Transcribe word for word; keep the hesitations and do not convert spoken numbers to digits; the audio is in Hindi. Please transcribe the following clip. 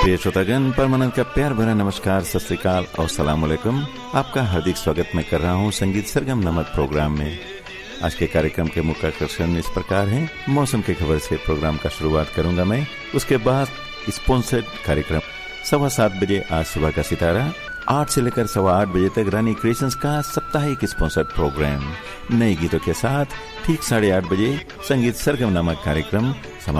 प्रिय श्रोतागण, परमानंद का प्यार भरा नमस्कार, सत श्री अकाल और सलाम अलैकुम। आपका हार्दिक स्वागत मैं कर रहा हूं संगीत सरगम नामक प्रोग्राम में। आज के कार्यक्रम के मुख्य आकर्षण इस प्रकार हैं। मौसम की खबर से प्रोग्राम का शुरुआत करूंगा मैं, उसके बाद स्पॉन्सर्ड कार्यक्रम सवा सात बजे आज सुबह का सितारा, आठ से लेकर सवा आठ बजे तक रानी क्रिएशंस का साप्ताहिक स्पॉन्सर्ड प्रोग्राम नए गीतों के साथ ठीक साढ़े आठ बजे संगीत सरगम नामक कार्यक्रम